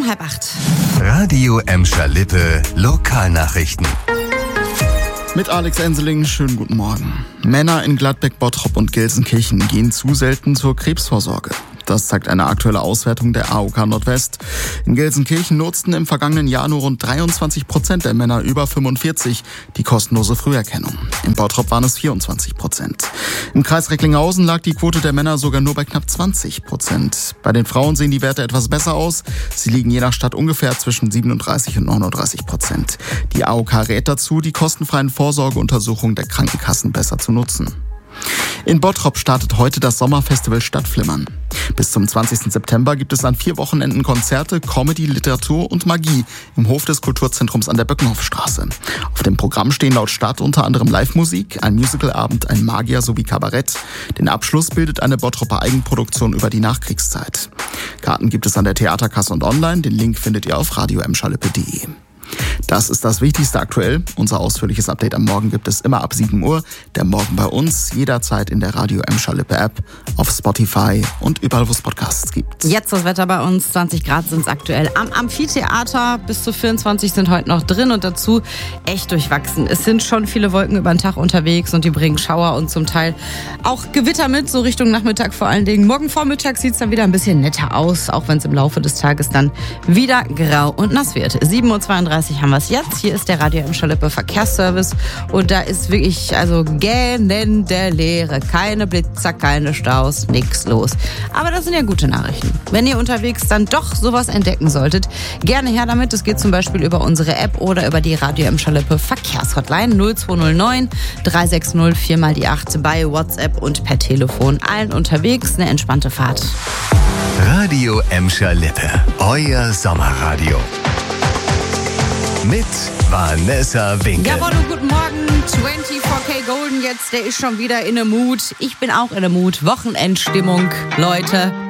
7:30. Radio Emscher-Lippe Lokalnachrichten. Mit Alex Enseling, schönen guten Morgen. Männer in Gladbeck, Bottrop und Gelsenkirchen gehen zu selten zur Krebsvorsorge. Das zeigt eine aktuelle Auswertung der AOK Nordwest. In Gelsenkirchen nutzten im vergangenen Jahr nur rund 23% der Männer über 45 die kostenlose Früherkennung. In Bottrop waren es 24%. Im Kreis Recklinghausen lag die Quote der Männer sogar nur bei knapp 20%. Bei den Frauen sehen die Werte etwas besser aus. Sie liegen je nach Stadt ungefähr zwischen 37 und 39%. Die AOK rät dazu, die kostenfreien Vorsorgeuntersuchungen der Krankenkassen besser zu nutzen. In Bottrop startet heute das Sommerfestival Stadtflimmern. Bis zum 20. September gibt es an 4 Wochenenden Konzerte, Comedy, Literatur und Magie im Hof des Kulturzentrums an der Böckenhofstraße. Auf dem Programm stehen laut Stadt unter anderem Live-Musik, ein Musicalabend, ein Magier sowie Kabarett. Den Abschluss bildet eine Bottroper Eigenproduktion über die Nachkriegszeit. Karten gibt es an der Theaterkasse und online. Den Link findet ihr auf radioemscherlippe.de. Das ist das Wichtigste aktuell. Unser ausführliches Update am Morgen gibt es immer ab 7 Uhr. Der Morgen bei uns, jederzeit in der Radio Emscher-Lippe App, auf Spotify und überall, wo es Podcasts gibt. Jetzt das Wetter bei uns, 20 Grad sind es aktuell am Amphitheater, bis zu 24 sind heute noch drin und dazu echt durchwachsen. Es sind schon viele Wolken über den Tag unterwegs und die bringen Schauer und zum Teil auch Gewitter mit, so Richtung Nachmittag vor allen Dingen. Morgen Vormittag sieht es dann wieder ein bisschen netter aus, auch wenn es im Laufe des Tages dann wieder grau und nass wird. 7:32 Uhr haben wir es jetzt. Hier ist der Radio Emscher-Lippe Verkehrsservice und da ist wirklich gähnende Leere. Keine Blitzer, keine Staus, nix los. Aber das sind ja gute Nachrichten. Wenn ihr unterwegs dann doch sowas entdecken solltet, gerne her damit. Das geht zum Beispiel über unsere App oder über die Radio Emscher-Lippe Verkehrshotline 0209 360 4x8 bei WhatsApp und per Telefon. Allen unterwegs eine entspannte Fahrt. Radio Emscher-Lippe, euer Sommerradio. Mit Vanessa Winkel. Jawohl, guten Morgen. 24K Golden jetzt, der ist schon wieder in der Mut. Ich bin auch in der Mut. Wochenendstimmung, Leute.